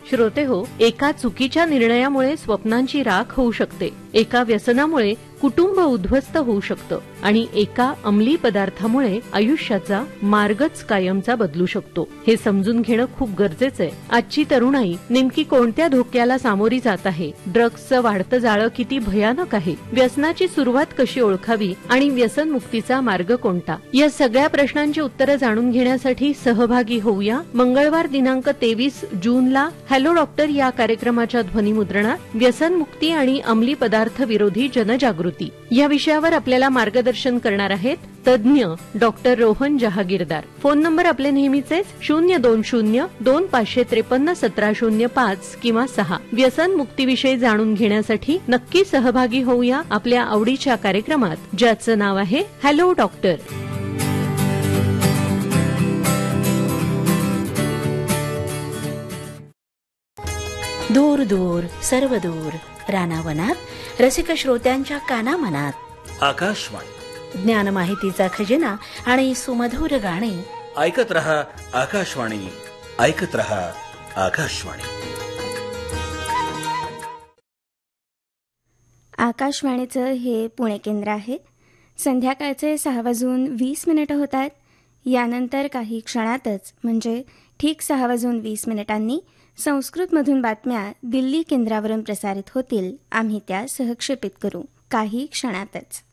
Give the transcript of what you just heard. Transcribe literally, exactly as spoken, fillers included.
श्रोते हो, एका चुकीच्या निर्णयामुळे स्वप्नांची राख होऊ शकते, एका व्यसनामुळे कुटुंब उद्ध्वस्त होऊ शकतं आणि एका अंमली पदार्थामुळे आयुष्याचा मार्गच कायमचा बदलू शकतो. हे समजून घेणं खूप गरजेचं आहे. आजची तरुणाई नेमकी कोणत्या धोक्याला सामोरी जात आहे? ड्रग्सचं वाढतं जाळं किती भयानक आहे? व्यसनाची सुरुवात कशी ओळखावी आणि व्यसन मुक्तीचा मार्ग कोणता? या सगळ्या प्रश्नांची उत्तरं जाणून घेण्यासाठी सहभागी होऊया मंगळवार दिनांक तेवीस जूनला हॅलो डॉक्टर या कार्यक्रमाच्या ध्वनिमुद्रणात व्यसन मुक्ती आणि अंमली पदार्थ विरोधी जनजागृती या विषयावर आपल्याला मार्गदर्शन करणार आहेत तज्ज्ञ doctor Rohan Jahagirdar. Phone number आपले नेहमीचेच शून्य दोन शून्य दोन पाचशे त्रेपन्न सतरा शून्य पाच किंवा सहा. व्यसन मुक्तीविषयी जाणून घेण्यासाठी नक्की सहभागी होऊया आपल्या आवडीच्या कार्यक्रमात, ज्याचं नाव आहे हॅलो डॉक्टर. दूर दूर सर्व दूर रानावनात रसिक श्रोत्यांच्या कानामनात आकाशवाणी, ज्ञान माहितीचा खजिना आणि सुमधुर गाणे. ऐकत रहा आकाशवाणी, ऐकत रहा आकाशवाणी. आकाशवाणीचं हे पुणे केंद्र आहे. संध्याकाळचे सहा वाजून वीस मिनिटं होत आहेत. यानंतर काही क्षणातच म्हणजे ठीक सहा वाजून वीस मिनिटांनी संस्कृतमधून बातम्या दिल्ली केंद्रावरून प्रसारित होतील. आम्ही त्या सहक्षेपित करू काही क्षणातच.